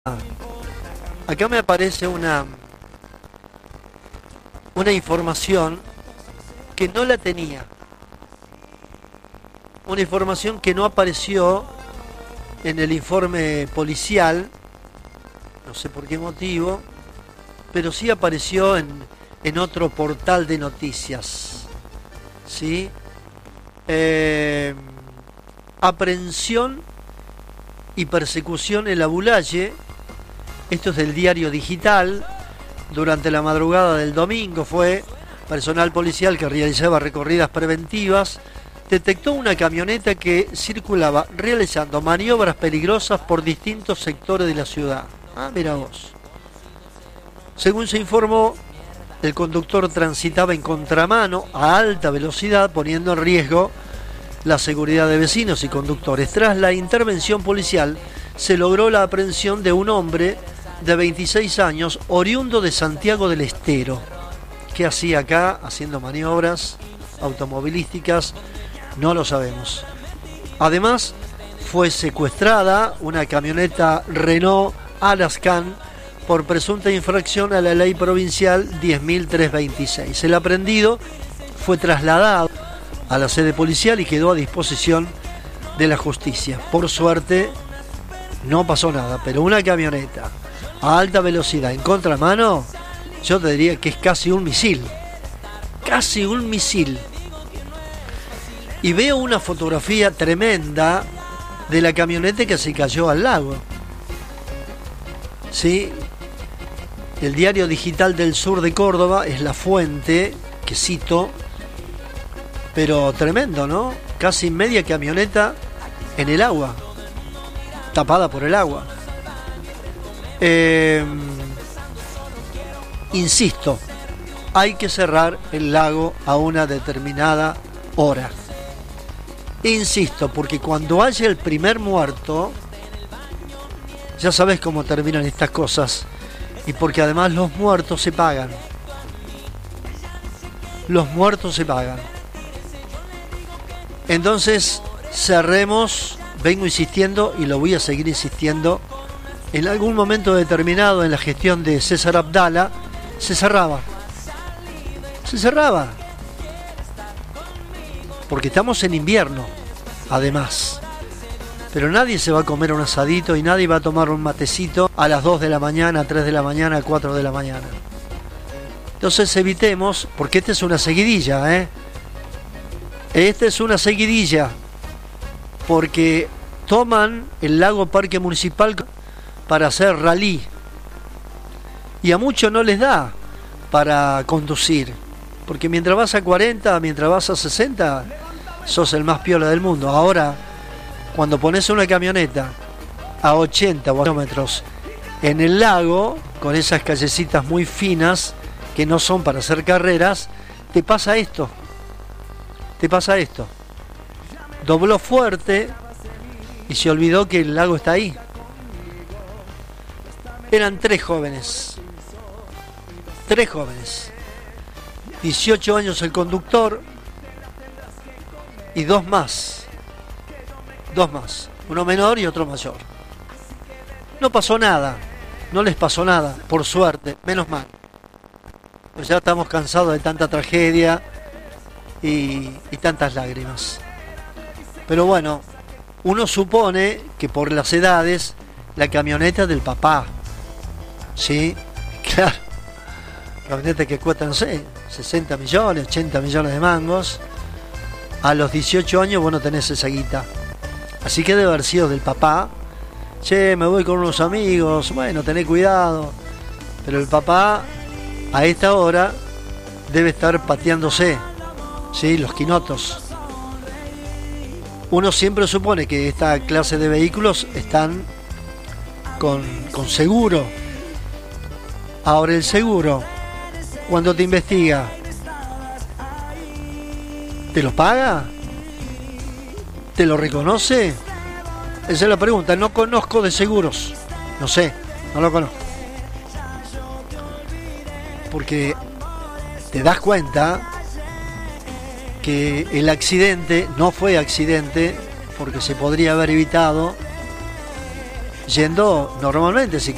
Acá me aparece una información que no la tenía. Una información que no apareció en el informe policial, no sé por qué motivo, pero sí apareció en otro portal de noticias. ¿Sí? Aprehensión y persecución en la Bulaye. Esto es del Diario Digital. Durante la madrugada del domingo fue personal policial que realizaba recorridas preventivas. Detectó una camioneta que circulaba realizando maniobras peligrosas por distintos sectores de la ciudad. Mira vos. Según se informó, el conductor transitaba en contramano a alta velocidad, poniendo en riesgo la seguridad de vecinos y conductores. Tras la intervención policial, se logró la aprehensión de un hombre de 26 años, oriundo de Santiago del Estero. ¿Qué hacía acá haciendo maniobras automovilísticas? No lo sabemos. Además, fue secuestrada una camioneta Renault Alaskan por presunta infracción a la ley provincial 10.326. El aprehendido fue trasladado a la sede policial y quedó a disposición de la justicia. Por suerte, no pasó nada, pero una camioneta a alta velocidad en contramano, yo te diría que es casi un misil. Casi un misil. Y veo una fotografía tremenda de la camioneta que se cayó al lago. ¿Sí? El Diario Digital del Sur de Córdoba es la fuente que cito, pero tremendo, ¿no? Casi media camioneta en el agua, tapada por el agua. Insisto, hay que cerrar el lago a una determinada hora. Insisto, porque cuando haya el primer muerto, ya sabes cómo terminan estas cosas. Y porque además los muertos se pagan. Los muertos se pagan. Entonces, cerremos, vengo insistiendo y lo voy a seguir insistiendo. En algún momento determinado en la gestión de César Abdala, se cerraba. Se cerraba. Porque estamos en invierno, además. Pero nadie se va a comer un asadito y nadie va a tomar un matecito a las 2 de la mañana, 3 de la mañana, 4 de la mañana. Entonces evitemos, porque esta es una seguidilla, Esta es una seguidilla, porque toman el lago Parque Municipal para hacer rally. Y a muchos no les da para conducir. Porque mientras vas a 40, mientras vas a 60, sos el más piola del mundo. Ahora, cuando pones una camioneta a 80 kilómetros en el lago, con esas callecitas muy finas que no son para hacer carreras, te pasa esto. Te pasa esto. Dobló fuerte y se olvidó que el lago está ahí. Eran 3 jóvenes. 3 jóvenes. 18 años el conductor y 2 más. 2 más. Uno menor y otro mayor. No pasó nada. No les pasó nada, por suerte. Menos mal. Pues ya estamos cansados de tanta tragedia y tantas lágrimas. Pero bueno, uno supone que por las edades la camioneta del papá. ¿Sí? Claro. Camioneta que cuesta, no sé, 60 millones, 80 millones de mangos. A los 18 años vos no tenés esa guita. Así que debe haber sido del papá. Che, me voy con unos amigos. Bueno, tené cuidado. Pero el papá, a esta hora, debe estar pateándose, ¿sí? Los quinotos. Uno siempre supone que esta clase de vehículos están con seguro. Ahora el seguro, cuando te investiga, ¿te lo paga? ¿Te lo reconoce? Esa es la pregunta. No conozco de seguros. No sé, no lo conozco. Porque te das cuenta que el accidente no fue accidente, porque se podría haber evitado yendo normalmente. Si